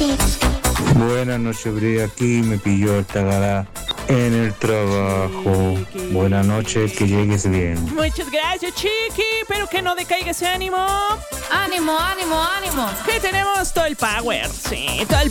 Buenas noches, Bri. Aquí me pilló esta gala en el trabajo. Buenas noches, que llegues bien. Muchas gracias, Chiqui, pero que no decaiga ese ánimo. Ánimo, ánimo, ánimo. Que tenemos todo el power, sí, todo el